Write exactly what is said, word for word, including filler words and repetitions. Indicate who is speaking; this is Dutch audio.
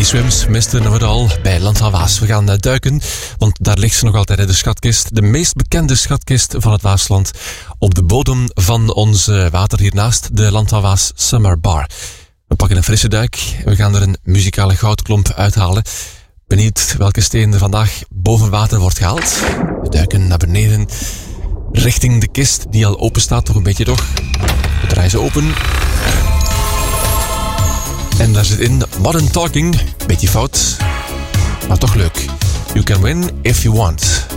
Speaker 1: Swims, mister Overal bij Landhaal Waas. We gaan duiken, want daar ligt ze nog altijd in de schatkist. De meest bekende schatkist van het Waasland. Op de bodem van ons water hiernaast, de Landhaal Waas Summer Bar. We pakken een frisse duik en we gaan er een muzikale goudklomp uithalen. Benieuwd welke steen er vandaag boven water wordt gehaald. We duiken naar beneden, richting de kist die al open staat, toch een beetje toch. We draaien ze open. En daar zit in Modern Talking. Beetje fout, maar toch leuk. You can win if you want.